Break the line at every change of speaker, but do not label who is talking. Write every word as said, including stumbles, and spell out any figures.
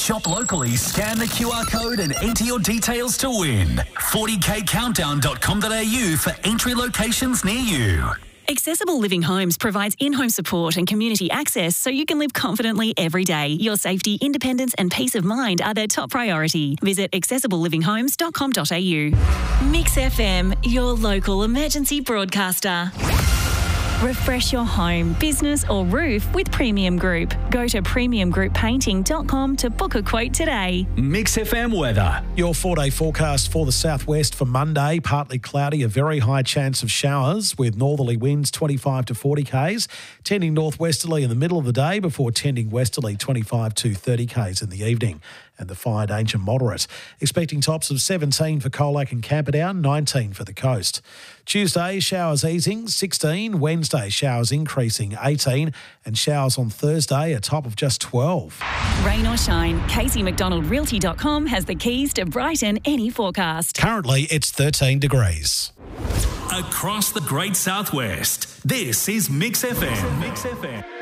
Shop locally, scan the Q R code and enter your details to win. forty k countdown dot com dot a u for entry locations near you.
Accessible Living Homes provides in-home support and community access so you can live confidently every day. Your safety, independence and peace of mind are their top priority. Visit accessible living homes dot com dot a u. Mix F M, your local emergency broadcaster. Refresh your home, business or roof with Premium Group. Go to premium group painting dot com to book a quote today.
Mix F M weather.
Your four-day forecast for the southwest for Monday, partly cloudy, a very high chance of showers with northerly winds twenty-five to forty k's, tending northwesterly in the middle of the day before tending westerly twenty-five to thirty k's in the evening. And the fire danger moderate. Expecting tops of seventeen for Colac and Camperdown, nineteen for the coast. Tuesday, showers easing, sixteen. Wednesday, showers increasing, eighteen. And showers on Thursday, a top of just twelve.
Rain or shine, Casey McDonald Realty dot com has the keys to brighten any forecast.
Currently, it's thirteen degrees.
Across the Great Southwest, this is Mix F M. Mix F M.